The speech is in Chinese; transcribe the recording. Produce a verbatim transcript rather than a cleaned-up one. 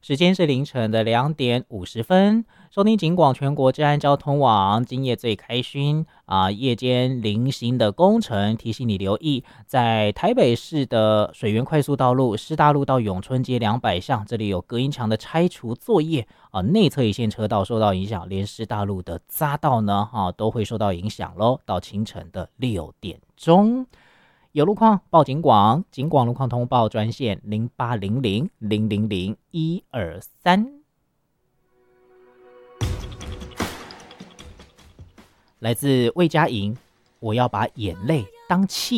时间是凌晨的两点五十分，收听警广全国治安交通网，今夜最开勋啊，夜间零星的工程，提醒你留意，在台北市的水源快速道路师大路到永春街两百巷，这里有隔音墙的拆除作业啊，内侧一线车道受到影响，连师大路的匝道呢啊都会受到影响咯，到清晨的六点钟。有路况报警广，警广路况通报专线零八零零零零零一二三。来自魏佳莹，我要把眼泪当气